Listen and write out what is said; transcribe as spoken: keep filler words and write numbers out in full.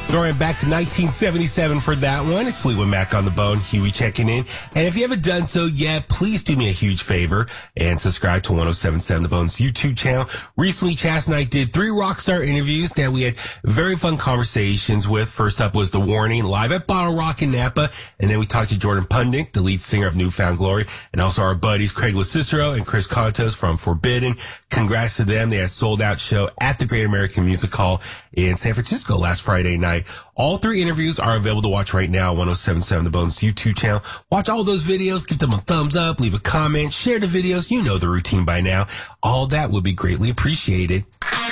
Throwing back to nineteen seventy-seven for that one. It's Fleetwood Mac on the bone. Huey checking in. And if you haven't done so yet, please do me a huge favor and subscribe to ten seventy-seven The Bone's YouTube channel. Recently, Chas and I did three rock star interviews that we had very fun conversations with. First up was The Warning, live at Bottle Rock in Napa. And then we talked to Jordan Pundik, the lead singer of New Found Glory, and also our buddies Craig Locicero and Chris Contos from Forbidden. Congrats to them. They had a sold out show at the Great American Music Hall in San Francisco last Friday night. All three interviews are available to watch right now on ten seventy-seven The Bone's YouTube channel. Watch all those videos, give them a thumbs up, leave a comment, share the videos. You know the routine by now. All that would be greatly appreciated.